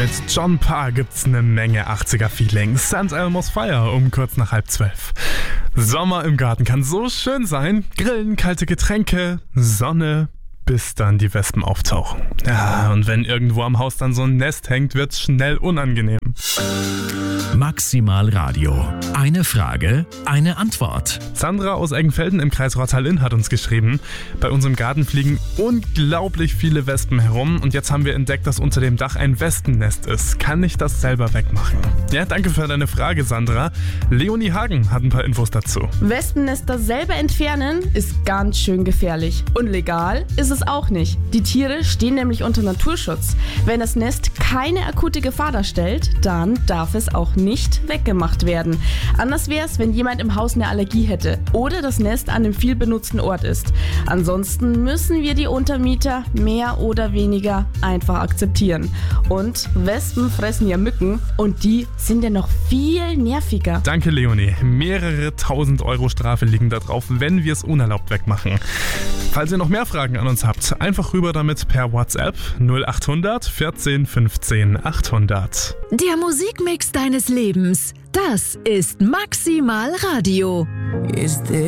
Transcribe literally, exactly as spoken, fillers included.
Mit John Parr gibt's eine Menge achtziger-Feeling. St. Elmo's Fire um kurz nach halb zwölf. Sommer im Garten kann so schön sein. Grillen, kalte Getränke, Sonne, bis dann die Wespen auftauchen. Ja, und wenn irgendwo am Haus dann so ein Nest hängt, wird's schnell unangenehm. Maximal Radio. Eine Frage, eine Antwort. Sandra aus Eggenfelden im Kreis Rottal-Inn hat uns geschrieben, bei uns im Garten fliegen unglaublich viele Wespen herum und jetzt haben wir entdeckt, dass unter dem Dach ein Wespennest ist. Kann ich das selber wegmachen? Ja, danke für deine Frage, Sandra. Leonie Hagen hat ein paar Infos dazu. Wespennester selber entfernen ist ganz schön gefährlich. Und legal ist es auch nicht. Die Tiere stehen nämlich unter Naturschutz. Wenn das Nest keine akute Gefahr darstellt, dann darf es auch nicht weggemacht werden. Anders wäre es, wenn jemand im Haus eine Allergie hätte oder das Nest an einem viel benutzten Ort ist. Ansonsten müssen wir die Untermieter mehr oder weniger einfach akzeptieren. Und Wespen fressen ja Mücken und die sind ja noch viel nerviger. Danke, Leonie. Mehrere tausend Euro Strafe liegen da drauf, wenn wir es unerlaubt wegmachen. Falls ihr noch mehr Fragen an uns habt, einfach rüber damit per WhatsApp null acht hundert vierzehn fünfzehn achthundert. Der Musikmix deines Lebens, das ist Maximal Radio.